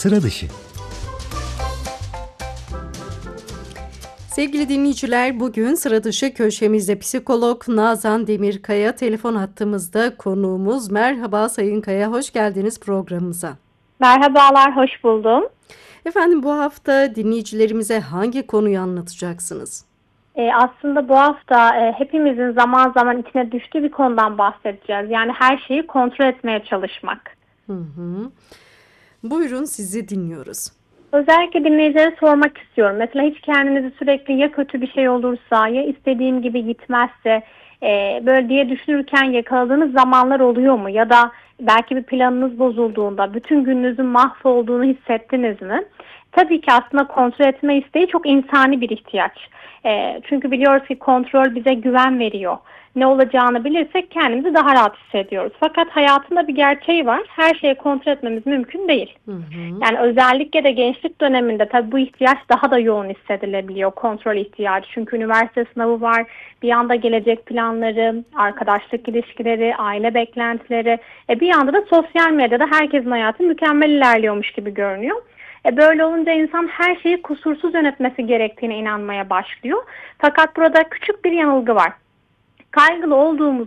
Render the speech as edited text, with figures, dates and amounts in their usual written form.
Sıra dışı. Sevgili dinleyiciler, bugün sıra dışı köşemizde psikolog Nazan Demirkaya telefon hattımızda konuğumuz. Merhaba Sayın Kaya, hoş geldiniz programımıza. Merhabalar, hoş buldum. Efendim, bu hafta dinleyicilerimize hangi konuyu anlatacaksınız? Aslında bu hafta hepimizin zaman zaman içine düştüğü bir konudan bahsedeceğiz. Yani her şeyi kontrol etmeye çalışmak. Hı hı. Buyurun, sizi dinliyoruz. Özellikle dinleyicilere sormak istiyorum. Mesela hiç kendinizi sürekli ya kötü bir şey olursa ya istediğim gibi gitmezse böyle diye düşünürken yakaladığınız zamanlar oluyor mu? Ya da belki bir planınız bozulduğunda bütün gününüzün mahvolduğunu hissettiniz mi? Tabii ki aslında kontrol etme isteği çok insani bir ihtiyaç. Çünkü biliyoruz ki kontrol bize güven veriyor. Ne olacağını bilirsek kendimizi daha rahat hissediyoruz. Fakat hayatında bir gerçeği var. Her şeyi kontrol etmemiz mümkün değil. Hı hı. Yani özellikle de gençlik döneminde tabii bu ihtiyaç daha da yoğun hissedilebiliyor, kontrol ihtiyacı. Çünkü üniversite sınavı var, bir yanda gelecek planları, arkadaşlık ilişkileri, aile beklentileri, bir yanda da sosyal medyada herkesin hayatı mükemmel ilerliyormuş gibi görünüyor. Böyle olunca insan her şeyi kusursuz yönetmesi gerektiğine inanmaya başlıyor. Fakat burada küçük bir yanılgı var. Kaygılı olduğumuz